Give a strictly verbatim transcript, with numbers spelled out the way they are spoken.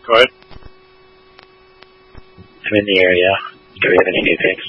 Go ahead. I'm in the area. Do we have any new things?